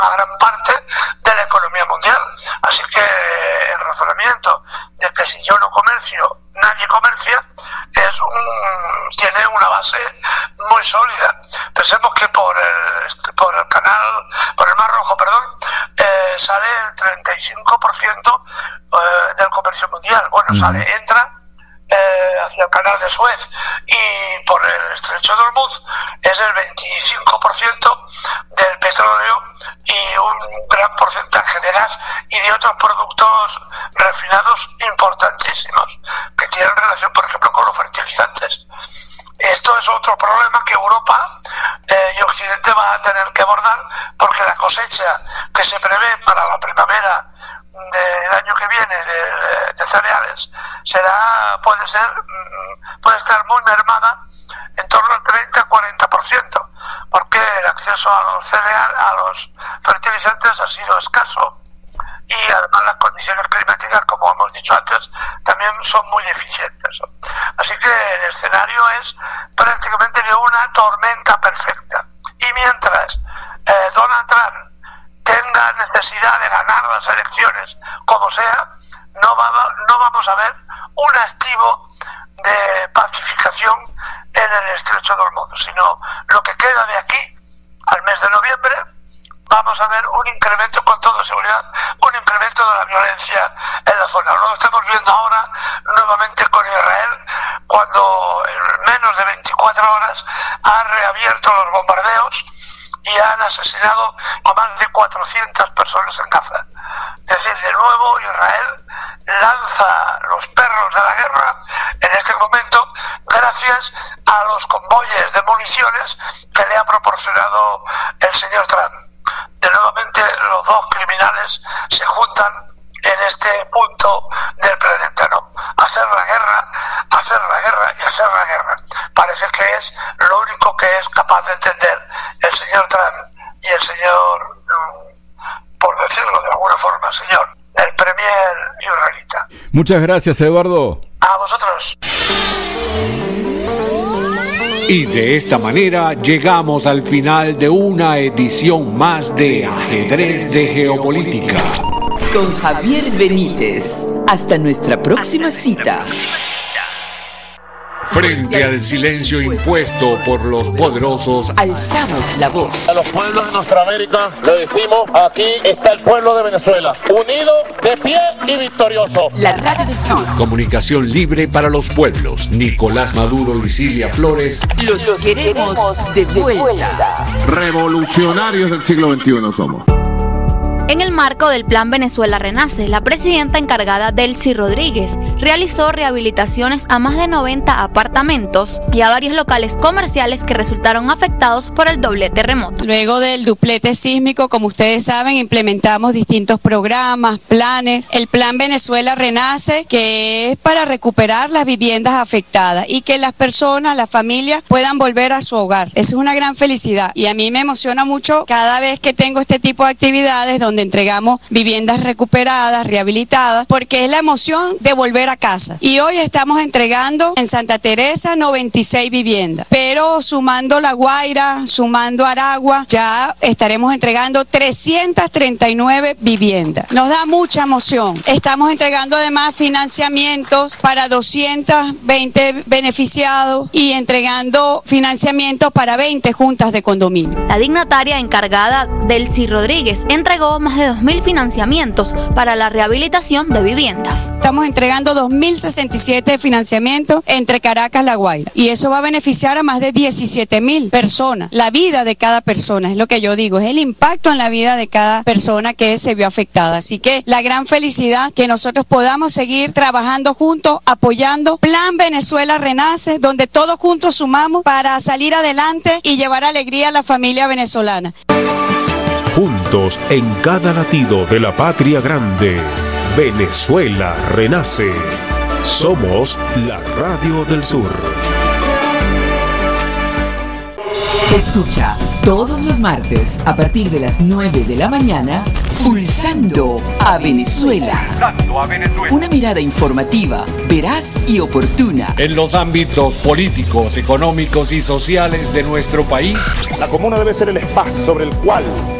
una gran parte de la economía mundial. Así que el razonamiento de que si yo no comercio, nadie comercia, tiene una base muy sólida. Pensemos que por el Mar Rojo, sale el 35% del comercio mundial. Bueno, entra hacia el canal de Suez, y por el estrecho de Hormuz es el 25% del petróleo y un gran porcentaje de gas y de otros productos refinados importantísimos que tienen relación, por ejemplo, con los fertilizantes. Esto es otro problema que Europa y Occidente va a tener que abordar, porque la cosecha que se prevé para la primavera del año que viene de cereales puede estar muy mermada, en torno al 30-40%, porque el acceso a los fertilizantes ha sido escaso, y además las condiciones climáticas, como hemos dicho antes, también son muy deficientes. Así que el escenario es prácticamente de una tormenta perfecta, y mientras Donald Trump tenga necesidad de ganar las elecciones como sea, no vamos a ver un activo de pacificación en el estrecho de Hormuz, sino lo que queda de aquí al mes de noviembre vamos a ver un incremento, con toda seguridad, un incremento de la violencia en la zona. Lo estamos viendo ahora nuevamente con Israel, cuando en menos de 24 horas ha reabierto los bombardeos y han asesinado a más de 400 personas en Gaza. Es decir, de nuevo Israel lanza los perros de la guerra en este momento, gracias a los convoyes de municiones que le ha proporcionado el señor Trump. De nuevamente los dos criminales se juntan en este punto del planeta, ¿no? Hacer la guerra y hacer la guerra. Parece que es lo único que es capaz de entender el señor Trump y el señor, por decirlo de alguna forma, el premier israelita. Muchas gracias, Eduardo. A vosotros. Y de esta manera llegamos al final de una edición más de Ajedrez de Geopolítica. Con Javier Benítez. Hasta nuestra próxima cita. Frente al silencio impuesto por los poderosos, alzamos la voz. A los pueblos de nuestra América le decimos: aquí está el pueblo de Venezuela, unido, de pie y victorioso. La Radio del Sur. Comunicación libre para los pueblos. Nicolás Maduro y Silvia Flores. Los queremos de vuelta. Revolucionarios del siglo XXI somos. En el marco del Plan Venezuela Renace, la presidenta encargada Delcy Rodríguez realizó rehabilitaciones a más de 90 apartamentos y a varios locales comerciales que resultaron afectados por el doble terremoto. Luego del duplete sísmico, como ustedes saben, implementamos distintos programas, planes. El Plan Venezuela Renace, que es para recuperar las viviendas afectadas y que las personas, las familias, puedan volver a su hogar. Esa es una gran felicidad y a mí me emociona mucho cada vez que tengo este tipo de actividades donde entregamos viviendas recuperadas, rehabilitadas, porque es la emoción de volver a casa. Y hoy estamos entregando en Santa Teresa 96 viviendas, pero sumando La Guaira, sumando Aragua, ya estaremos entregando 339 viviendas. Nos da mucha emoción. Estamos entregando además financiamientos para 220 beneficiados y entregando financiamientos para 20 juntas de condominio. La dignataria encargada Delcy Rodríguez entregó más de 2.000 financiamientos para la rehabilitación de viviendas. Estamos entregando 2.067 financiamientos entre Caracas y La Guaira y eso va a beneficiar a más de 17.000 personas. La vida de cada persona, es lo que yo digo, es el impacto en la vida de cada persona que se vio afectada. Así que la gran felicidad que nosotros podamos seguir trabajando juntos, apoyando Plan Venezuela Renace, donde todos juntos sumamos para salir adelante y llevar alegría a la familia venezolana. Juntos en cada latido de la patria grande, Venezuela renace. Somos la Radio del Sur. Escucha todos los martes a partir de las 9 de la mañana, Pulsando a Venezuela. Una mirada informativa, veraz y oportuna en los ámbitos políticos, económicos y sociales de nuestro país. La comuna debe ser el espacio sobre el cual